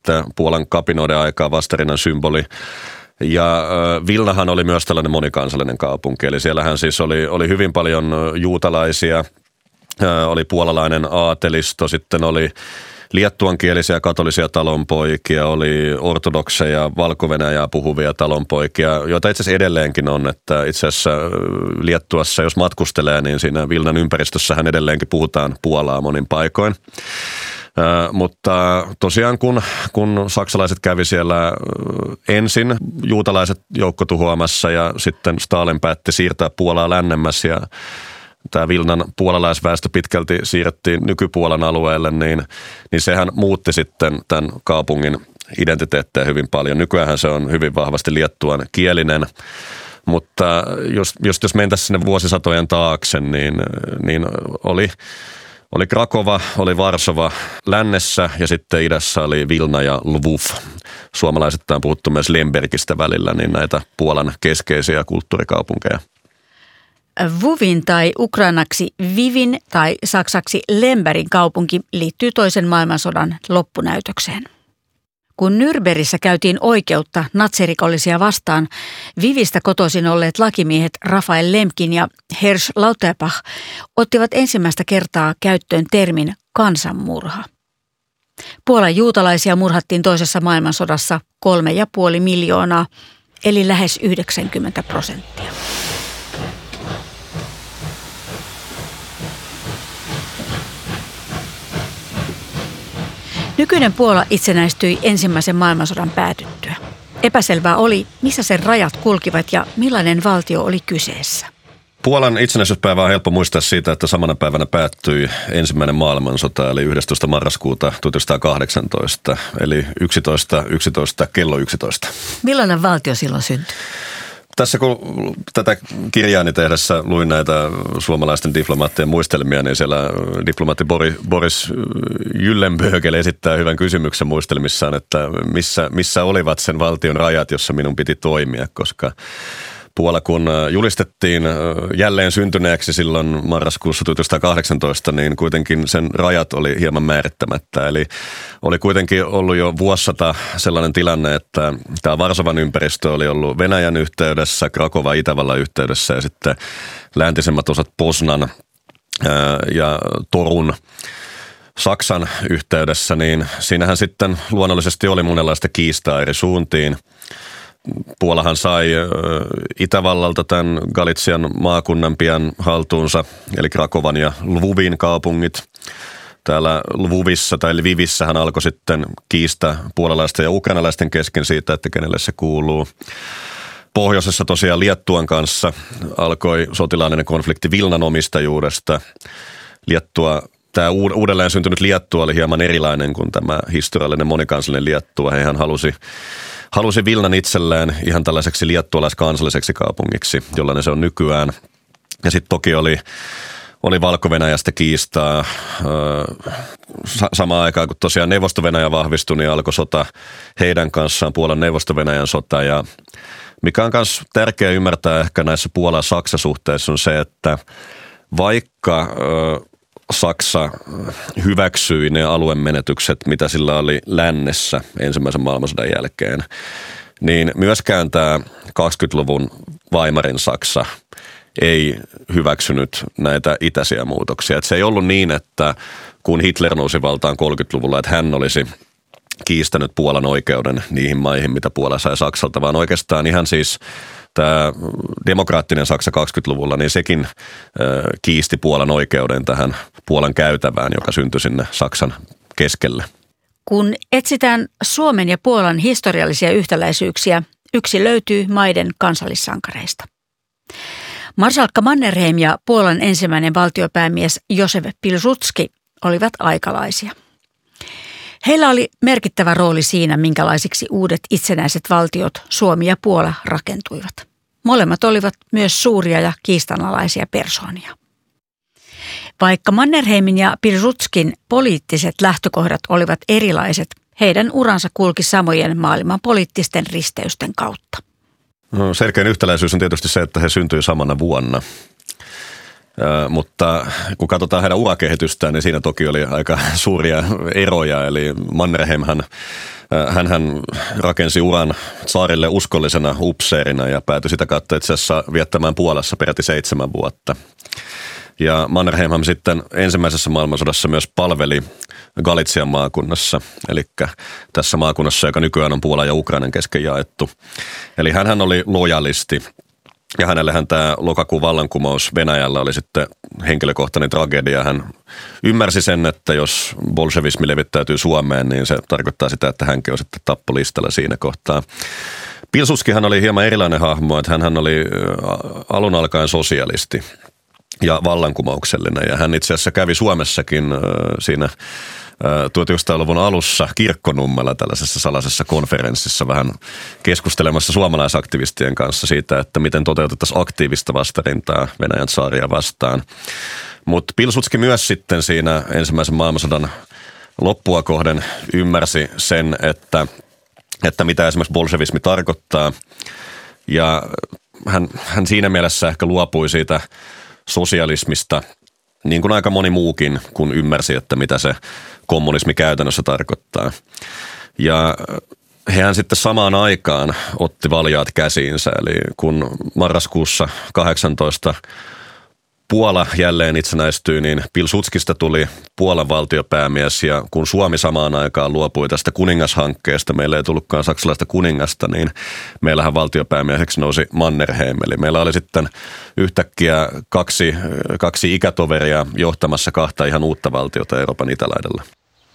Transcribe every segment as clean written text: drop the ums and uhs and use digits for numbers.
sitten Puolan kapinoiden aikaa vastarinnan symboli. Ja Vilnahan oli myös tällainen monikansallinen kaupunki, eli siellähän siis oli hyvin paljon juutalaisia, oli puolalainen aatelisto, sitten oli liettuankielisiä katolisia talonpoikia, oli ortodokseja, valko-venäjää puhuvia talonpoikia, joita itse asiassa edelleenkin on, että itse asiassa Liettuassa, jos matkustelee, niin siinä Vilnan ympäristössähän edelleenkin puhutaan puolaa monin paikoin. Mutta tosiaan kun saksalaiset kävi siellä ensin juutalaiset joukkotuhoamassa ja sitten Stalin päätti siirtää Puolaa lännemmäs ja tämä Vilnan puolalaisväestö pitkälti siirrettiin nyky-Puolan alueelle, niin sehän muutti sitten tämän kaupungin identiteettiä hyvin paljon. Nykyäänhän se on hyvin vahvasti liettuan kielinen, mutta jos mentäisiin sinne vuosisatojen taakse, niin oli Krakova, oli Varsova lännessä ja sitten idässä oli Vilna ja Lvov. Suomalaisittain on puhuttu myös Lembergistä välillä, niin näitä Puolan keskeisiä kulttuurikaupunkeja. Lvovin tai ukrainaksi Vivin tai saksaksi Lembergin kaupunki liittyy toisen maailmansodan loppunäytökseen. Kun Nürnbergissä käytiin oikeutta natsirikollisia vastaan, Vivistä kotoisin olleet lakimiehet Rafael Lemkin ja Hersch Lauterbach ottivat ensimmäistä kertaa käyttöön termin kansanmurha. Puolan juutalaisia murhattiin toisessa maailmansodassa 3,5 miljoonaa, eli lähes 90%. Nykyinen Puola itsenäistyi ensimmäisen maailmansodan päätyttyä. Epäselvää oli, missä sen rajat kulkivat ja millainen valtio oli kyseessä. Puolan itsenäisyyspäivä on helppo muistaa siitä, että samana päivänä päättyi ensimmäinen maailmansota, eli 11. marraskuuta 1918, eli 11 kello 11. Millainen valtio silloin syntyi? Tässä kun tätä kirjaani tehdessä luin näitä suomalaisten diplomaattien muistelmia, niin siellä diplomaatti Boris Gyllenbögel esittää hyvän kysymyksen muistelmissaan, että missä olivat sen valtion rajat, jossa minun piti toimia, koska Puola kun julistettiin jälleen syntyneeksi silloin marraskuussa 1918, niin kuitenkin sen rajat oli hieman määrittämättä. Eli oli kuitenkin ollut jo vuosisata sellainen tilanne, että tämä Varsovan ympäristö oli ollut Venäjän yhteydessä, Krakova Itävallan yhteydessä ja sitten läntisemmat osat Poznan ja Torun Saksan yhteydessä, niin siinähän sitten luonnollisesti oli monenlaista kiistaa eri suuntiin. Puolahan sai Itävallalta tämän Galitsian maakunnan pian haltuunsa, eli Krakovan ja Lvovin kaupungit. Täällä Lvovissa tai Lvivissähän alkoi sitten kiista puolalaisten ja ukrainalaisten kesken siitä, että kenelle se kuuluu. Pohjoisessa tosiaan Liettuan kanssa alkoi sotilaallinen konflikti Vilnan omistajuudesta. Tämä uudelleen syntynyt Liettua oli hieman erilainen kuin tämä historiallinen monikansallinen Liettua. Hehän halusi Vilnan itselleen ihan tällaiseksi liettualaiskansalliseksi kaupungiksi, jollainen se on nykyään. Ja sitten toki oli Valko-Venäjästä kiistaa. Samaan aikaan, kun tosiaan Neuvosto-Venäjä vahvistui, niin alkoi sota heidän kanssaan, Puolan Neuvosto-Venäjän sota. Ja mikä on myös tärkeää ymmärtää ehkä näissä Puola-Saksa-suhteissa on se, että vaikka Saksa hyväksyi ne aluemenetykset, mitä sillä oli lännessä ensimmäisen maailmansodan jälkeen, niin myöskään tämä 20-luvun Weimarin Saksa ei hyväksynyt näitä itäisiä muutoksia. Et se ei ollut niin, että kun Hitler nousi valtaan 30-luvulla, että hän olisi kiistänyt Puolan oikeuden niihin maihin, mitä Puola sai Saksalta, vaan oikeastaan ihan siis tämä demokraattinen Saksa 20-luvulla, niin sekin kiisti Puolan oikeuden tähän Puolan käytävään, joka syntyi sinne Saksan keskelle. Kun etsitään Suomen ja Puolan historiallisia yhtäläisyyksiä, yksi löytyy maiden kansallissankareista. Marsalkka Mannerheim ja Puolan ensimmäinen valtiopäämies Józef Pilsudski olivat aikalaisia. Heillä oli merkittävä rooli siinä, minkälaisiksi uudet itsenäiset valtiot Suomi ja Puola rakentuivat. Molemmat olivat myös suuria ja kiistanalaisia persoonia. Vaikka Mannerheimin ja Pilsudskin poliittiset lähtökohdat olivat erilaiset, heidän uransa kulki samojen maailman poliittisten risteysten kautta. No, selkein yhtäläisyys on tietysti se, että he syntyivät samana vuonna. Mutta kun katsotaan heidän urakehitystään, niin siinä toki oli aika suuria eroja. Eli Mannerheimhan Hänhän rakensi uran tsaarille uskollisena upseerina ja päätyi sitä kautta itse asiassa viettämään Puolassa peräti 7 vuotta. Ja Mannerheimhan sitten ensimmäisessä maailmansodassa myös palveli Galician maakunnassa, eli tässä maakunnassa, joka nykyään on Puolan ja Ukrainan kesken jaettu. Eli hänhän oli lojalisti ja hänellähän tämä lokakuun vallankumous Venäjällä oli sitten henkilökohtainen tragedia. Hän ymmärsi sen, että jos bolshevismi levittäytyy Suomeen, niin se tarkoittaa sitä, että hänkin on sitten tappolistalla siinä kohtaa. Pilsudskihan oli hieman erilainen hahmo, että hänhän oli alun alkaen sosialisti ja vallankumouksellinen. Ja hän itse asiassa kävi Suomessakin siinä 1900-luvun alussa Kirkkonummella tällaisessa salaisessa konferenssissa vähän keskustelemassa suomalaisaktivistien kanssa siitä, että miten toteutettaisiin aktiivista vastarintaa Venäjän tsaaria vastaan. Mutta Pilsudski myös sitten siinä ensimmäisen maailmansodan loppua kohden ymmärsi sen, että mitä esimerkiksi bolshevismi tarkoittaa. Ja hän siinä mielessä ehkä luopui siitä sosialismista, niin kuin aika moni muukin, kun ymmärsi, että mitä se kommunismi käytännössä tarkoittaa. Ja hän sitten samaan aikaan otti valjaat käsiinsä, eli kun marraskuussa 18 Puola jälleen itsenäistyi, niin Pilsudskista tuli Puolan valtiopäämies, ja kun Suomi samaan aikaan luopui tästä kuningashankkeesta, meillä ei tullutkaan saksalaista kuningasta, niin meillähän valtiopäämieheksi nousi Mannerheim. Eli meillä oli sitten yhtäkkiä kaksi ikätoveria johtamassa 2 ihan uutta valtiota Euroopan itälaidalla.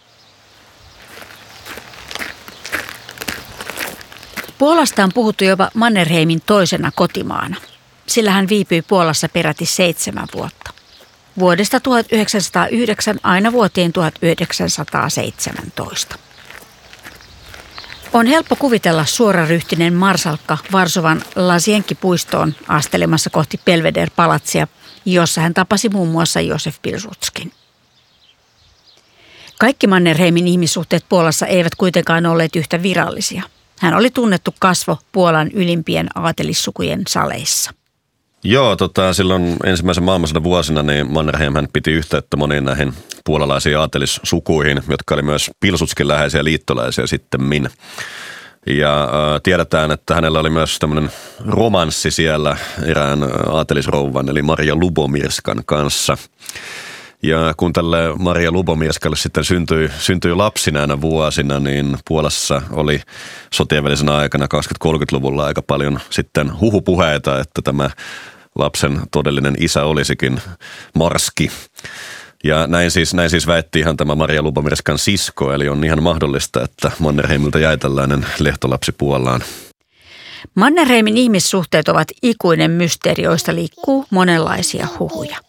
Puolasta on puhuttu jopa Mannerheimin toisena kotimaana, sillä hän viipyi Puolassa peräti 7 vuotta. Vuodesta 1909 aina vuoteen 1917. On helppo kuvitella suoraryhtinen marsalkka Varsovan Lasienki-puistoon astelemassa kohti Belvedere-palatsia, jossa hän tapasi muun muassa Józef Pilsudskin. Kaikki Mannerheimin ihmissuhteet Puolassa eivät kuitenkaan olleet yhtä virallisia. Hän oli tunnettu kasvo Puolan ylimpien aatelissukujen saleissa. Joo, silloin ensimmäisen maailmansodan vuosina niin Mannerheim hän piti yhteyttä moniin näihin puolalaisiin aatelissukuihin, jotka oli myös Pilsudskin läheisiä liittolaisia sittemmin. Ja tiedetään, että hänellä oli myös tämmöinen romanssi siellä erään aatelisrouvan, eli Maria Lubomirskan kanssa. Ja kun tälle Maria Lubomirskalle sitten syntyi lapsi näinä vuosina, niin Puolassa oli sotien välisenä aikana 20-30-luvulla aika paljon sitten huhupuheita, että tämä lapsen todellinen isä olisikin marski. Ja näin siis väitti ihan tämä Maria Lubomirskan sisko, eli on ihan mahdollista, että Mannerheimilta jäi tällainen lehtolapsi Puolaan. Mannerheimin ihmissuhteet ovat ikuinen mysteeri, joista liikkuu monenlaisia huhuja.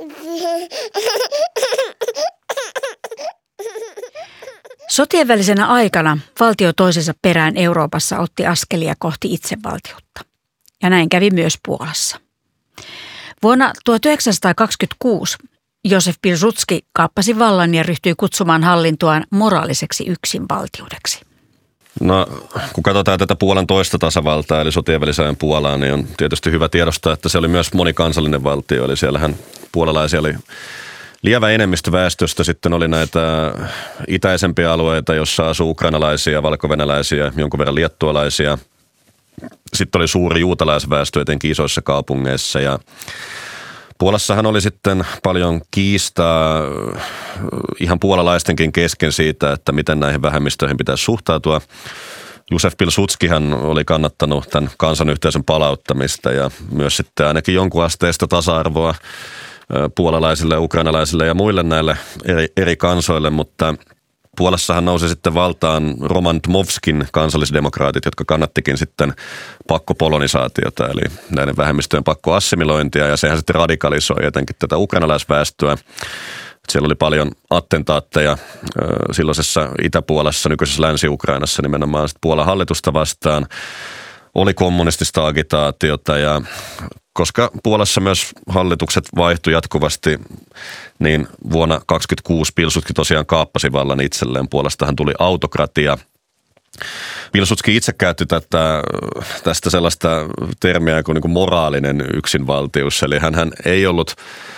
Sotien välisenä aikana valtio toisensa perään Euroopassa otti askelia kohti itsevaltiutta. Ja näin kävi myös Puolassa. Vuonna 1926 Józef Pilsudski kaappasi vallan ja ryhtyi kutsumaan hallintoaan moraaliseksi yksinvaltiudeksi. No, kun katsotaan tätä Puolan toista tasavaltaa, eli sotien välisajan Puolaa, niin on tietysti hyvä tiedostaa, että se oli myös monikansallinen valtio. Eli siellähän puolalaisia oli lievä enemmistö väestöstä. Sitten oli näitä itäisempiä alueita, jossa asuu ukrainalaisia, valkovenäläisiä, jonkun verran liettualaisia. Sitten oli suuri juutalaisväestö etenkin isoissa kaupungeissa ja Puolassahan oli sitten paljon kiistaa ihan puolalaistenkin kesken siitä, että miten näihin vähemmistöihin pitäisi suhtautua. Józef Pilsudskihan oli kannattanut tämän kansanyhteisön palauttamista ja myös sitten ainakin jonkun asteista tasa-arvoa puolalaisille, ukrainalaisille ja muille näille eri kansoille, mutta Puolassahan nousi sitten valtaan Roman Dmowskin kansallisdemokraatit, jotka kannattikin sitten pakkopolonisaatiota, eli näiden vähemmistöjen pakkoassimilointia, ja sehän sitten radikalisoi etenkin tätä ukrainalaisväestöä. Siellä oli paljon attentaatteja silloisessa Itä-Puolassa, nykyisessä Länsi-Ukrainassa nimenomaan Puolan hallitusta vastaan. Oli kommunistista agitaatiota ja koska Puolassa myös hallitukset vaihtui jatkuvasti, niin vuonna 1926 Pilsudski tosiaan kaappasi vallan itselleen. Puolastahan tuli autokratia. Pilsudski itse käytti tästä sellaista termiä kuin moraalinen yksinvaltius. Eli hän ei ollut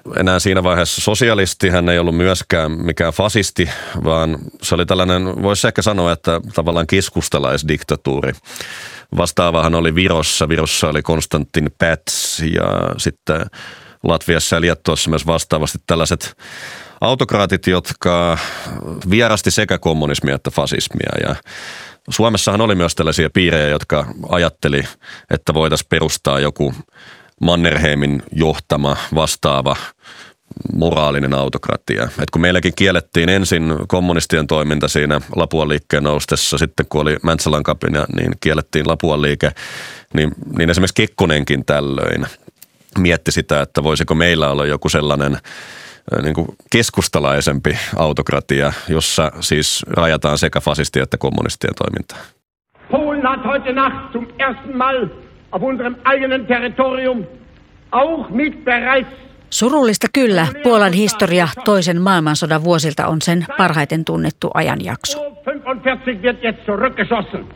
enää siinä vaiheessa sosialisti, hän ei ollut myöskään mikään fasisti, vaan se oli tällainen, voisi ehkä sanoa, että tavallaan keskustalaisdiktatuuri. Vastaavahan oli Virossa. Virossa oli Konstantin Päts ja sitten Latviassa ja Liettuassa myös vastaavasti tällaiset autokraatit, jotka vierasti sekä kommunismia että fasismia. Ja Suomessahan oli myös tällaisia piirejä, jotka ajatteli, että voitaisiin perustaa joku Mannerheimin johtama vastaava moraalinen autokratia. Et kun meilläkin kiellettiin ensin kommunistien toiminta siinä Lapuan liikkeen noustessa, sitten kun oli Mäntsälän kapina, niin kiellettiin Lapuan liike, niin esimerkiksi Kekkonenkin tällöin mietti sitä, että voisiko meillä olla joku sellainen niin kuin keskustalaisempi autokratia, jossa siis rajataan sekä fasistien että kommunistien toimintaa. Polen hat heute Nacht zum ersten Mal auf unserem eigenen Territorium auch mit bereits Surullista kyllä, Puolan historia toisen maailmansodan vuosilta on sen parhaiten tunnettu ajanjakso. 45 wird jetzt zurückgeschossen.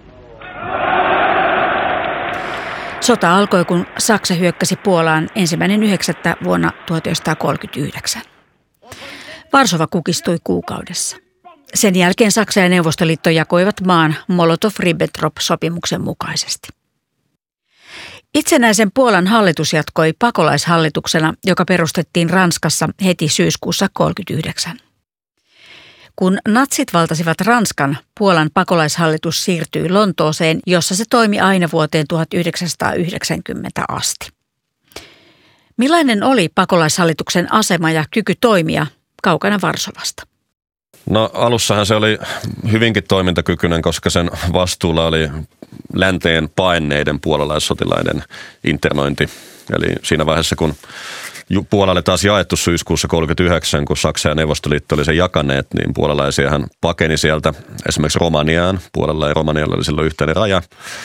Sota alkoi, kun Saksa hyökkäsi Puolaan 1.9. vuonna 1939. Varsova kukistui kuukaudessa. Sen jälkeen Saksa ja Neuvostoliitto jakoivat maan Molotov-Ribbentrop-sopimuksen mukaisesti. Itsenäisen Puolan hallitus jatkoi pakolaishallituksena, joka perustettiin Ranskassa heti syyskuussa 1939. Kun natsit valtasivat Ranskan, Puolan pakolaishallitus siirtyi Lontooseen, jossa se toimi aina vuoteen 1990 asti. Millainen oli pakolaishallituksen asema ja kyky toimia kaukana Varsovasta? No alussahan se oli hyvinkin toimintakykyinen, koska sen vastuulla oli länteen paenneiden puolalaissotilaiden internointi. Eli siinä vaiheessa, kun Puola oli taas jaettu syyskuussa 1939, kun Saksa ja Neuvostoliitto oli sen jakaneet, niin puolalaisiahan pakeni sieltä esimerkiksi Romaniaan. Puolalla ja Romanialla oli silloin yhteinen raja.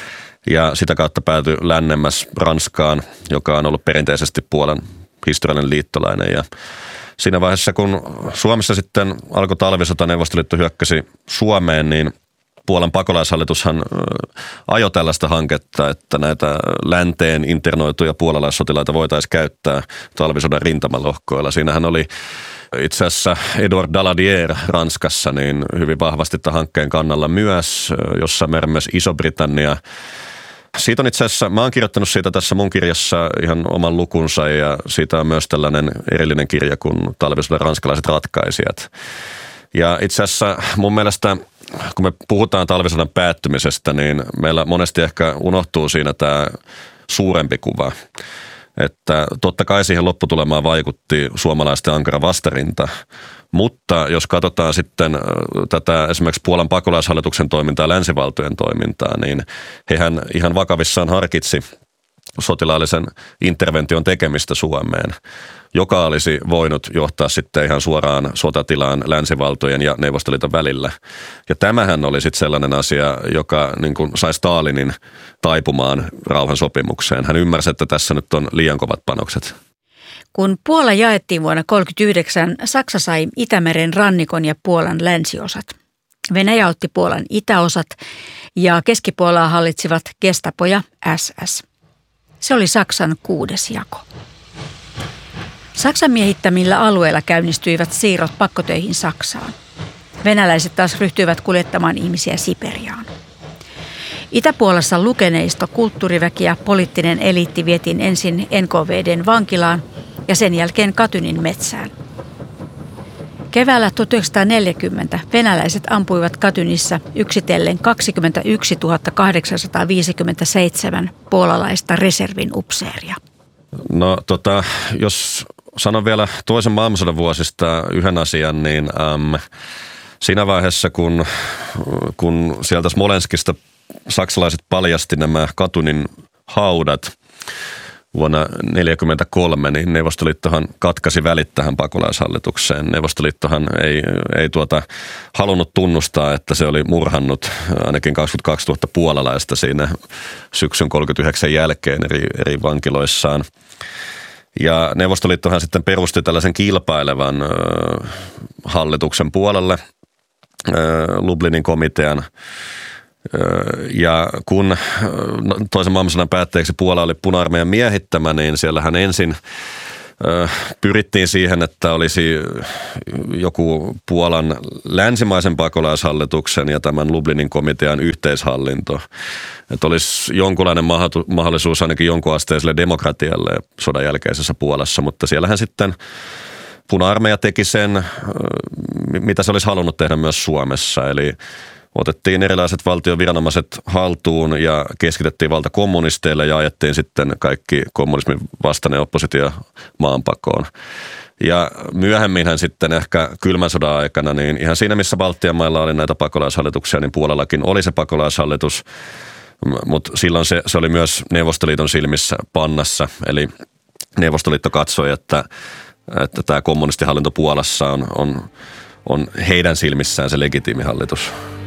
Ja sitä kautta päätyi lännemmäs Ranskaan, joka on ollut perinteisesti Puolan historiallinen liittolainen. Ja siinä vaiheessa, kun Suomessa sitten alkoi talvisota, Neuvostoliitto hyökkäsi Suomeen, niin Puolan pakolaishallitushan ajoi tällaista hanketta, että näitä länteen internoituja puolalaissotilaita voitaisiin käyttää talvisodan rintamalohkoilla. Siinähän oli itse asiassa Edouard Daladier Ranskassa niin hyvin vahvasti tämän hankkeen kannalla myös, jossa myös Iso-Britannia. Siitä on itse asiassa, mä oon kirjoittanut siitä tässä mun kirjassa ihan oman lukunsa ja siitä on myös tällainen erillinen kirja kuin Talvisodan ranskalaiset ratkaisijat. Ja itse asiassa mun mielestä, kun me puhutaan talvisodan päättymisestä, niin meillä monesti ehkä unohtuu siinä tämä suurempi kuva. Että totta kai siihen lopputulemaan vaikutti suomalaisten ankara vastarinta, mutta jos katsotaan sitten tätä esimerkiksi Puolan pakolaishallituksen toimintaa ja länsivaltojen toimintaa, niin hehän ihan vakavissaan harkitsi sotilaallisen intervention tekemistä Suomeen, joka olisi voinut johtaa sitten ihan suoraan sotatilaan länsivaltojen ja Neuvostoliiton välillä. Ja tämähän oli sitten sellainen asia, joka niin kuin sai Stalinin taipumaan rauhansopimukseen. Hän ymmärsi, että tässä nyt on liian kovat panokset. Kun Puola jaettiin vuonna 1939, Saksa sai Itämeren rannikon ja Puolan länsiosat. Venäjä otti Puolan itäosat ja Keski-Puolaa hallitsivat Gestapo ja SS. Se oli Saksan 6. jako. Saksan miehittämillä alueilla käynnistyivät siirrot pakkotöihin Saksaan. Venäläiset taas ryhtyivät kuljettamaan ihmisiä Siperiaan. Itäpuolessa lukeneisto, kulttuuriväki ja poliittinen eliitti vietiin ensin NKVD:n vankilaan ja sen jälkeen Katynin metsään. Keväällä 1940 venäläiset ampuivat Katynissa yksitellen 21 857 puolalaista reservin upseeria. No jos sanon vielä toisen maailmansodan vuosista yhden asian, niin siinä vaiheessa, kun sieltä Smolenskista saksalaiset paljasti nämä Katynin haudat vuonna 1943, niin Neuvostoliittohan katkaisi välit tähän pakolaishallitukseen. Neuvostoliittohan ei halunnut tunnustaa, että se oli murhannut ainakin 22 000 puolalaista siinä syksyn 1939 jälkeen eri vankiloissaan. Ja Neuvostoliittohan sitten perusti tällaisen kilpailevan hallituksen puolelle, Lublinin komitean. Ja kun toisen maailmansodan päätteeksi Puola oli puna-armeijan miehittämä, niin siellähän ensin pyrittiin siihen, että olisi joku Puolan länsimaisen pakolaishallituksen ja tämän Lublinin komitean yhteishallinto. Että olisi jonkunlainen mahdollisuus ainakin jonkun asteiselle demokratialle sodan jälkeisessä Puolassa, mutta siellähän sitten Puna-armeija teki sen, mitä se olisi halunnut tehdä myös Suomessa, eli otettiin erilaiset valtion viranomaiset haltuun ja keskitettiin valta kommunisteille ja ajettiin sitten kaikki kommunismin vastainen oppositio maanpakoon. Ja myöhemminhän sitten ehkä kylmän sodan aikana, niin ihan siinä missä Baltian mailla oli näitä pakolaishallituksia, niin Puolellakin oli se pakolaishallitus, mutta silloin se oli myös Neuvostoliiton silmissä pannassa, eli Neuvostoliitto katsoi, että tämä kommunistihallinto Puolassa on heidän silmissään se legitiimi hallitus.